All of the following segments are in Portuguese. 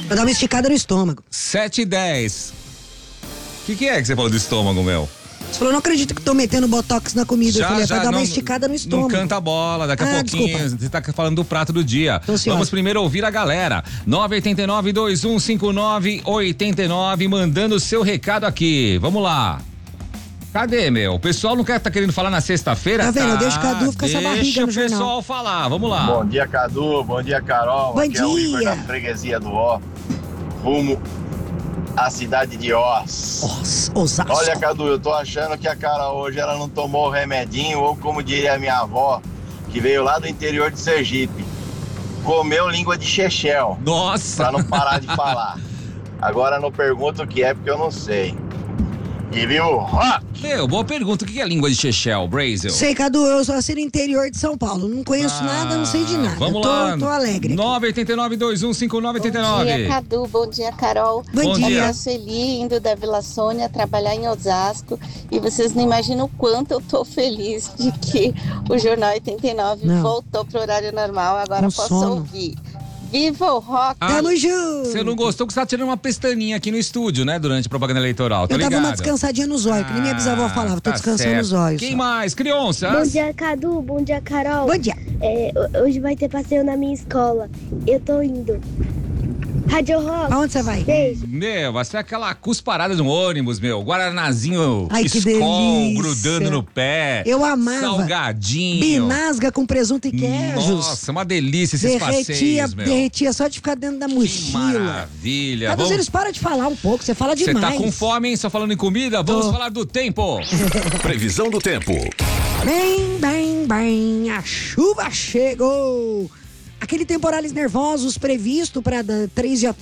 Pra dar uma esticada no estômago. 7h10. O que é que você falou do estômago, meu? Você falou, não acredito que tô metendo botox na comida. Eu falei, pra dar uma esticada no estômago. Não canta a bola, daqui a pouquinho desculpa. você tá falando do prato do dia. Vamos primeiro ouvir a galera. 989-2159-89, mandando o seu recado aqui. Vamos lá. Cadê, meu? O pessoal não tá querendo falar na sexta-feira? Tá vendo? Deixa o Cadu ficar essa barriga no jornal. Deixa o pessoal falar, vamos lá. Bom dia, Cadu. Bom dia, Carol. Bom Aqui dia. é o Igor da freguesia do Ó. Rumo à cidade de Oz. Osasco. Olha, Cadu, eu tô achando que a Carol hoje ela não tomou o remedinho, ou como diria a minha avó, que veio lá do interior de Sergipe, comeu língua de chechel. Nossa! Pra não parar de falar. Agora não pergunto o que é, porque eu não sei. E viu? Meu, boa pergunta. O que é língua de chechel, Brasil? Sei, Cadu, eu sou assim no interior de São Paulo. Não conheço nada, não sei de nada. Vamos lá. Tô alegre. 989-2159-89. Bom dia, Cadu. Bom dia, Carol. Bom dia. Eu sou Sueli, indo da Vila Sônia, trabalhar em Osasco. E vocês não imaginam o quanto eu tô feliz de que o Jornal 89 voltou pro horário normal. Agora posso ouvir. Viva o rock! Tamo junto! Você não gostou que você tá tirando uma pestaninha aqui no estúdio, né? Durante a propaganda eleitoral, tá ligado? Eu ligado? tava uma descansadinha nos olhos, que nem minha bisavó falava. Tô descansando nos olhos. Quem mais? Crianças? Bom dia, Cadu. Bom dia, Carol. Bom dia. Hoje vai ter passeio na minha escola. Eu tô indo. Rádio Rock. Aonde você vai? Beijo. Meu, vai ser aquela cusparada no ônibus, meu. Guaranazinho, ai, que Skol, delícia. grudando no pé. Eu amava. Salgadinho. Binasga com presunto e queijos. Nossa, uma delícia esses passeios, meu. Derretia só de ficar dentro da mochila. Que maravilha. Todos eles param de falar um pouco, você fala demais. Você tá com fome, hein? Só falando em comida? Vamos falar do tempo. Previsão do tempo. Bem, a chuva chegou. Aquele temporais nervosos previsto para 3 de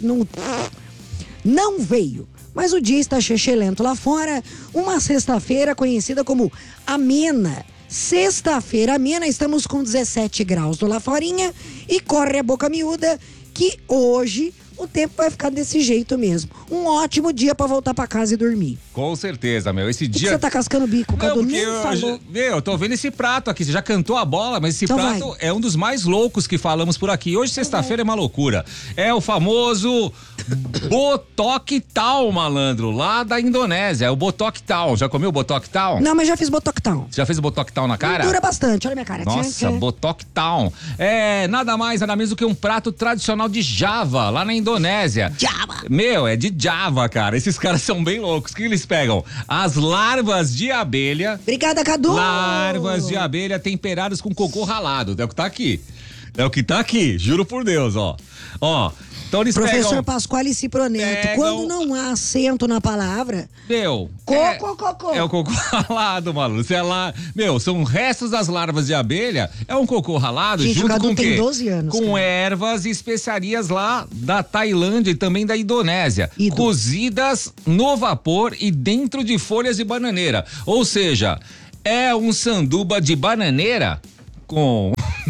não veio. Mas o dia está chechelento lá fora. Uma sexta-feira conhecida como amena. Sexta-feira amena, estamos com 17 graus lá forinha. E corre a boca miúda que hoje o tempo vai ficar desse jeito mesmo. Um ótimo dia pra voltar pra casa e dormir. Com certeza, meu. Esse dia... você tá cascando o bico, Cadu? Nem falou. Eu tô vendo esse prato aqui. Você já cantou a bola, mas esse então prato é um dos mais loucos que falamos por aqui. Hoje, sexta-feira, é uma loucura. É o famoso Botoc Town, malandro, lá da Indonésia. É o Botoc Town. Já comeu o Botoc Town? Não, mas já fiz Botoc Town. Já fez o Botoc Town na cara? Dura bastante, olha minha cara. Nossa, Botoc Town. É nada mais, nada menos do que um prato tradicional de Java, lá na Indonésia. Java. Meu, é de Java, cara. Esses caras são bem loucos. O que eles pegam? As larvas de abelha. Obrigada, Cadu. Larvas de abelha temperadas com cocô ralado. É o que tá aqui. É o que tá aqui, juro por Deus, ó. Ó. Então eles Professor Pasquale Ciproneto, quando não há acento na palavra... Meu, cocô. É o cocô ralado, maluco. Meu, são restos das larvas de abelha, é um cocô ralado. Gente, junto o Cadu com tem quê? 12 anos. Com cara. ervas e especiarias lá da Tailândia e também da Indonésia. Cozidas no vapor e dentro de folhas de bananeira. Ou seja, é um sanduba de bananeira com...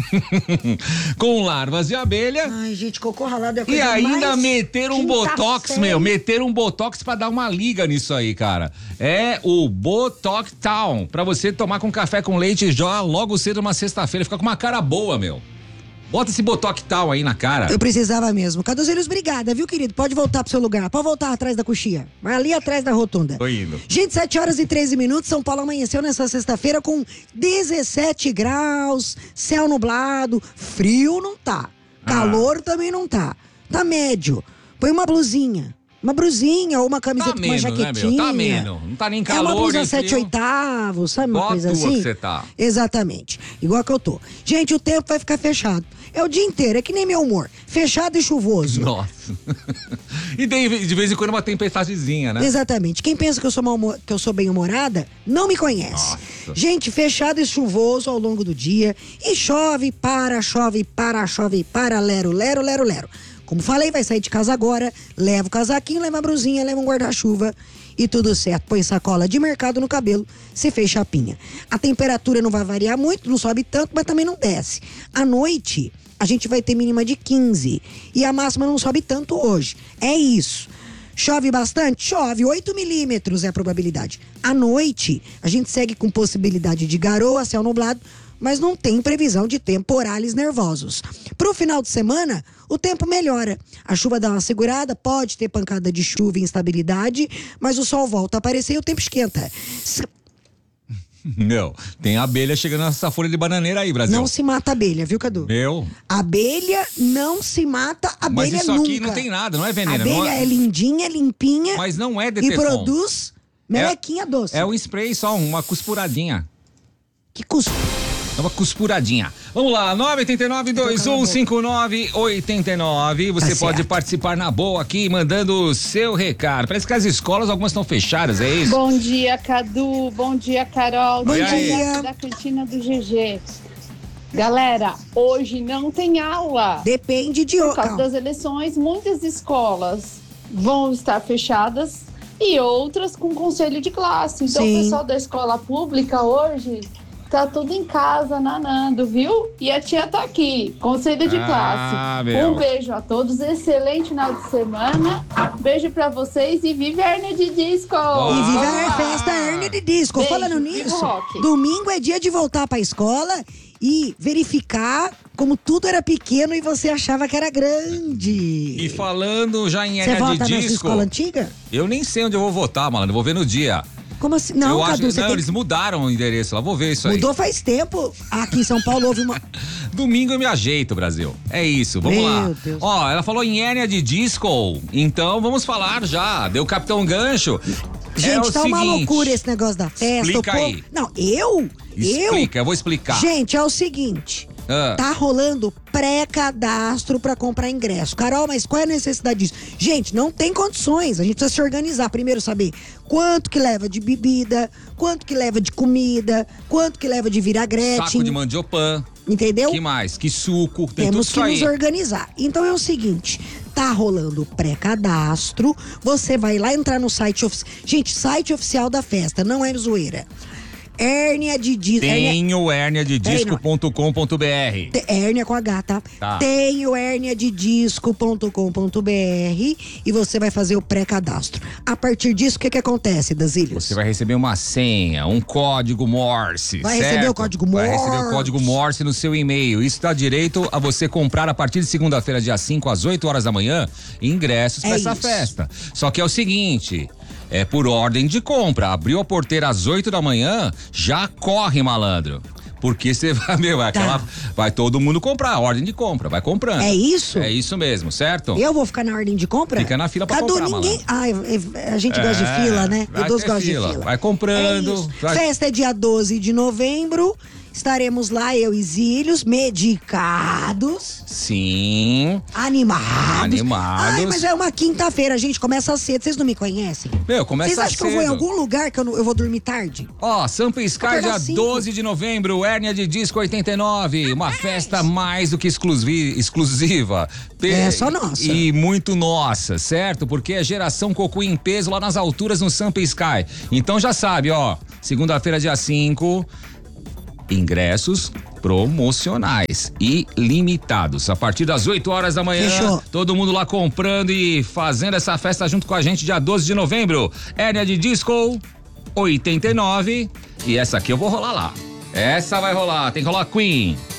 com larvas de abelha. Ai, gente, cocô ralado é a coisa e ainda mais meter um botox, série. meu. Meter um botox pra dar uma liga nisso aí, cara. É o Botoc Town. Pra você tomar com café com leite já logo cedo uma sexta-feira. Fica com uma cara boa, meu. Bota esse Botoc Town aí na cara. Eu precisava mesmo. Caduzeiros, obrigada, viu, querido? Pode voltar pro seu lugar. Pode voltar atrás da coxia. Vai ali atrás da rotunda. Tô indo. Gente, 7h13. São Paulo amanheceu nessa sexta-feira com 17 graus, céu nublado, frio não tá. Calor também não tá. Tá médio. Põe uma blusinha. Uma brusinha ou uma camiseta com uma jaquetinha. Né, meu? Tá ameno. Não tá nem calor. É uma blusa nem 7/8, sabe uma coisa assim? Que você tá. Exatamente. Igual que eu tô. Gente, o tempo vai ficar fechado. É o dia inteiro, é que nem meu humor. Fechado e chuvoso. Nossa. E de vez em quando uma tempestadezinha, né? Exatamente. Quem pensa que eu sou bem-humorada, não me conhece. Nossa. Gente, fechado e chuvoso ao longo do dia. E chove, para, lero, lero, lero, lero. Como falei, vai sair de casa agora, leva o casaquinho, leva a brusinha, leva um guarda-chuva e tudo certo. Põe sacola de mercado no cabelo, se fez chapinha. A temperatura não vai variar muito, não sobe tanto, mas também não desce. À noite, a gente vai ter mínima de 15 e a máxima não sobe tanto hoje. É isso. Chove bastante? Chove, 8 milímetros é a probabilidade. À noite, a gente segue com possibilidade de garoa, céu nublado, mas não tem previsão de temporais nervosos. Pro final de semana, o tempo melhora. A chuva dá uma segurada, pode ter pancada de chuva e instabilidade, mas o sol volta a aparecer e o tempo esquenta. Não, tem abelha chegando nessa folha de bananeira aí, Brasil. Não se mata abelha, viu, Cadu? Abelha não se mata, abelha nunca. Mas isso aqui não tem nada, não é veneno. Abelha é lindinha, limpinha. Mas não é DTFON. E produz melequinha doce. É um spray só, uma cuspuradinha. Que cuspura? É uma cuspuradinha. Vamos lá, 989-2159-89. Você pode participar na boa aqui, mandando o seu recado. Parece que as escolas, algumas estão fechadas, é isso? Bom dia, Cadu. Bom dia, Carol. Bom dia. Da cantina do GG. Galera, hoje não tem aula. Depende de... Por causa das eleições, muitas escolas vão estar fechadas e outras com conselho de classe. Então, o pessoal da escola pública hoje... Tá tudo em casa, nanando, viu? E a tia tá aqui, conselho de classe. Um beijo a todos, excelente final de semana. Beijo pra vocês e viva a Hérnia de Disco! E viva a festa Hérnia de Disco! Beijo, falando nisso, domingo é dia de voltar pra escola e verificar como tudo era pequeno e você achava que era grande. E falando já em Hérnia de Disco... Você vota na sua escola antiga? Eu nem sei onde eu vou votar, malandro, eu vou ver no dia. Como assim? Não, Cadu, eles mudaram o endereço lá, vou ver isso aí. Mudou faz tempo. Aqui em São Paulo houve uma... Domingo eu me ajeito, Brasil. É isso, vamos lá. Deus. Ó, ela falou em hérnia de disco, então vamos falar já. Deu Capitão Gancho. Gente, tá uma loucura esse negócio da festa. Explica aí. Não, eu vou explicar. Gente, é o seguinte... Tá rolando pré-cadastro pra comprar ingresso. Carol, mas qual é a necessidade disso? Gente, não tem condições. A gente precisa se organizar. Primeiro saber quanto que leva de bebida, quanto que leva de comida, quanto que leva de vinagrete. Saco de mandiopan. Entendeu? Que mais? Que suco. Tem Temos tudo que isso nos aí. organizar. Então é o seguinte, tá rolando o pré-cadastro. Você vai lá entrar no site oficial. Gente, site oficial da festa, não é zoeira. Hérnia de disco. Tenho herniadedisco.com.br. Hérnia com H, tá? Tenho herniadedisco.com.br e você vai fazer o pré-cadastro. A partir disso, o que acontece, Dasílios? Você vai receber uma senha, um código Morse. Vai receber o código Morse? Vai receber o código Morse no seu e-mail. Isso dá direito a você comprar a partir de segunda-feira, dia 5, às 8 horas da manhã, ingressos para essa festa. Só que é o seguinte... É por ordem de compra. Abriu a porteira às 8 da manhã, já corre, malandro. Porque você vai, vai todo mundo comprar, ordem de compra, vai comprando. É isso? É isso mesmo, certo? Eu vou ficar na ordem de compra? Fica na fila pra comprar, ninguém... a gente gosta de fila, né? Idoso gosta de fila. Vai comprando. Festa é dia 12 de novembro. Estaremos lá, eu e Zílios, medicados. Sim. Animados. Ai, mas é uma quinta-feira, gente, começa cedo. Vocês não me conhecem? Começa cedo. Vocês acham que eu vou em algum lugar que eu vou dormir tarde? Ó, Sampa Sky, dia 12 de novembro, Hérnia de Disco 89. Uma festa mais do que exclusiva. É só nossa. E muito nossa, certo? Porque é geração Cocu em peso lá nas alturas no Sampa Sky. Então já sabe, ó, segunda-feira, dia 5... ingressos promocionais e limitados. A partir das 8 horas da manhã, fechou. Todo mundo lá comprando e fazendo essa festa junto com a gente, dia 12 de novembro. Hérnia de Disco 89. E essa aqui eu vou rolar lá. Essa vai rolar, tem que rolar Queen.